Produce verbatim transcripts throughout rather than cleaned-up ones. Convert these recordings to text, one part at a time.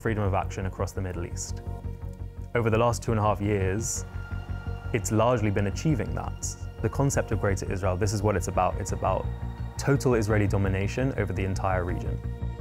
freedom of action across the Middle East. Over the last two and a half years, it's largely been achieving that. The concept of Greater Israel, this is what it's about. It's about total Israeli domination over the entire region.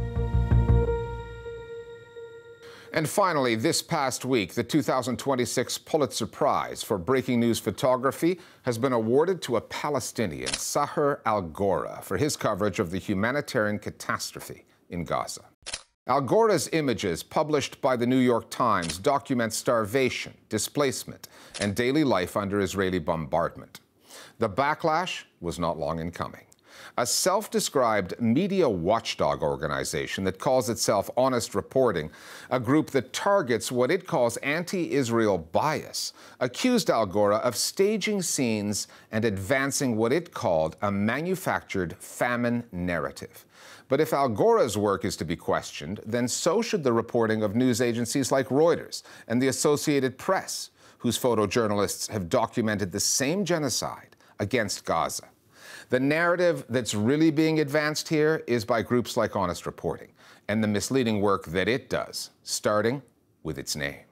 And finally, this past week, the two thousand twenty-six Pulitzer Prize for Breaking News Photography has been awarded to a Palestinian, Sahar Algora, for his coverage of the humanitarian catastrophe in Gaza. Algora's images, published by the New York Times, document starvation, displacement, and daily life under Israeli bombardment. The backlash was not long in coming. A self-described media watchdog organization that calls itself Honest Reporting, a group that targets what it calls anti-Israel bias, accused Algora of staging scenes and advancing what it called a manufactured famine narrative. But if Algora's work is to be questioned, then so should the reporting of news agencies like Reuters and the Associated Press, whose photojournalists have documented the same genocide against Gaza. The narrative that's really being advanced here is by groups like Honest Reporting and the misleading work that it does, starting with its name.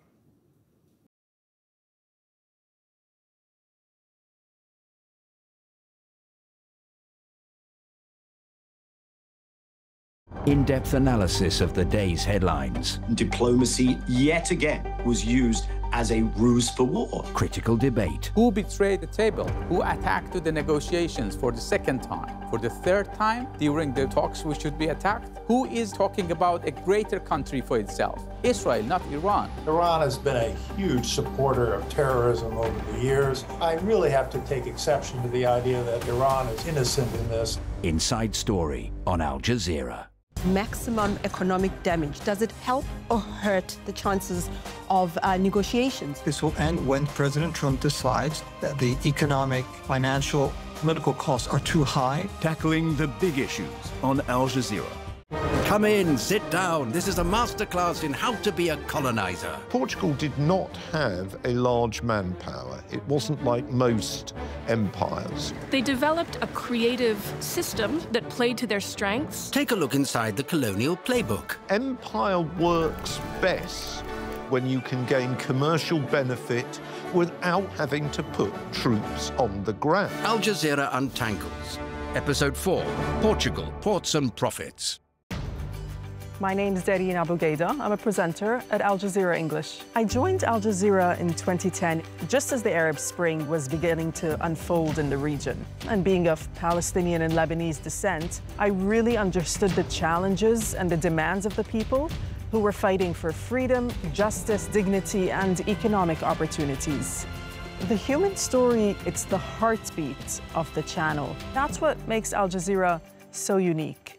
In-depth analysis of the day's headlines. Diplomacy, yet again, was used as a ruse for war. Critical debate. Who betrayed the table? Who attacked the negotiations for the second time? For the third time during the talks we should be attacked? Who is talking about a greater country for itself? Israel, not Iran. Iran has been a huge supporter of terrorism over the years. I really have to take exception to the idea that Iran is innocent in this. Inside Story on Al Jazeera. Maximum economic damage. Does it help or hurt the chances of uh, negotiations? This will end when President Trump decides that the economic, financial, political costs are too high. Tackling the big issues on Al Jazeera. Come in, sit down. This is a masterclass in how to be a colonizer. Portugal did not have a large manpower. It wasn't like most empires. They developed a creative system that played to their strengths. Take a look inside the colonial playbook. Empire works best when you can gain commercial benefit without having to put troops on the ground. Al Jazeera Untangles. Episode four, Portugal, Ports and Profits. My name is Darine Abu Gaida. I'm a presenter at Al Jazeera English. I joined Al Jazeera in twenty ten, just as the Arab Spring was beginning to unfold in the region. And being of Palestinian and Lebanese descent, I really understood the challenges and the demands of the people who were fighting for freedom, justice, dignity, and economic opportunities. The human story, it's the heartbeat of the channel. That's what makes Al Jazeera so unique.